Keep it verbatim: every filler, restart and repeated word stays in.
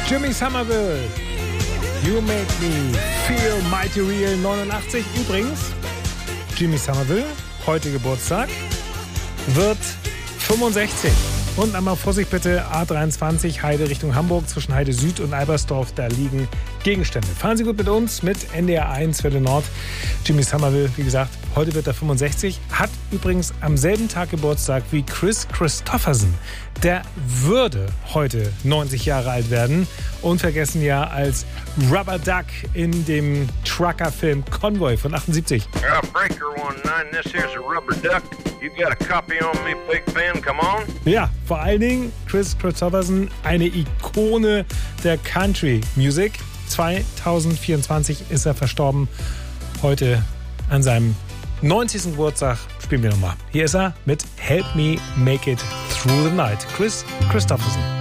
Jimmy Somerville, You Make Me Feel Mighty Real, neunundachtzig. Übrigens, Jimmy Somerville, heute Geburtstag, wird fünfundsechzig. Und einmal Vorsicht bitte, A dreiundzwanzig, Heide Richtung Hamburg, zwischen Heide Süd und Albersdorf, da liegen Gegenstände. Fahren Sie gut mit uns, mit N D R eins Welle Nord. Jimmy Somerville, wie gesagt, heute wird er fünfundsechzig, hat übrigens am selben Tag Geburtstag wie Kris Kristofferson. Der würde heute neunzig Jahre alt werden. Unvergessen ja als Rubber Duck in dem Trucker-Film Convoy von achtundsiebzig. Uh, Breaker nineteen, this here's a Rubber Duck. You got a copy on me, big fan, come on. Ja, vor allen Dingen Kris Kristofferson, eine Ikone der Country Music. zweitausendvierundzwanzig ist er verstorben. Heute an seinem neunzigsten Geburtstag spielen wir nochmal. Hier ist er mit Help Me Make It Through the Night. Kris Kristofferson.